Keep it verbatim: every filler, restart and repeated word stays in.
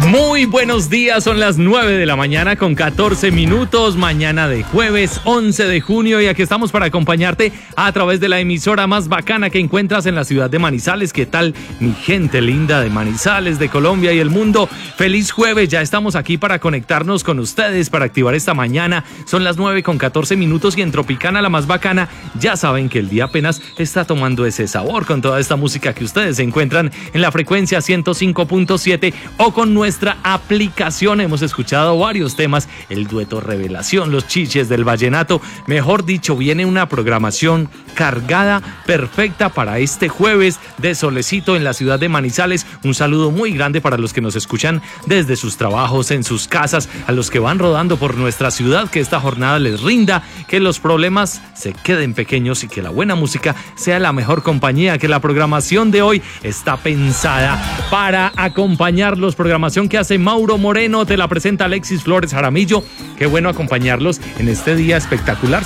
Muy buenos días, son las nueve de la mañana con catorce minutos, mañana de jueves once de junio, y aquí estamos para acompañarte a través de la emisora más bacana que encuentras en la ciudad de Manizales. ¿Qué tal, mi gente linda de Manizales, de Colombia y el mundo? Feliz jueves, ya estamos aquí para conectarnos con ustedes, para activar esta mañana. Son las nueve con catorce minutos y en Tropicana, la más bacana, ya saben que el día apenas está tomando ese sabor con toda esta música que ustedes se encuentran en la frecuencia ciento cinco punto siete o con nuestra aplicación. Hemos escuchado varios temas, el dueto Revelación, los chiches del vallenato. Mejor dicho, viene una programación cargada, perfecta para este jueves de solecito en la ciudad de Manizales. Un saludo muy grande para los que nos escuchan desde sus trabajos, en sus casas, a los que van rodando por nuestra ciudad. Que esta jornada les rinda, que los problemas se queden pequeños y que la buena música sea la mejor compañía, que la programación de hoy está pensada para acompañarlos. Programación que hace Mauro Moreno, te la presenta Alexis Flores Jaramillo. Qué bueno acompañarlos en este día espectacular.